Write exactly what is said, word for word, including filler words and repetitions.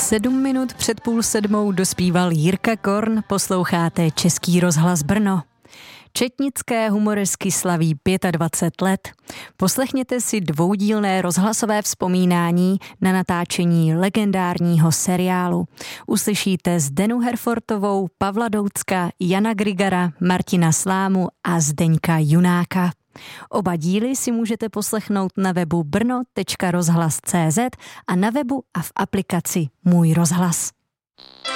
Sedm minut před půl sedmou dospíval Jirka Korn, posloucháte Český rozhlas Brno. Četnické humoresky slaví dvacet pět let. Poslechněte si dvoudílné rozhlasové vzpomínání na natáčení legendárního seriálu. Uslyšíte Zdenu Herfortovou, Pavla Doucka, Jana Grigara, Martina Slámu a Zdeňka Junáka. Oba díly si můžete poslechnout na webu brno tečka rozhlas tečka cé zet a na webu a v aplikaci Můj rozhlas.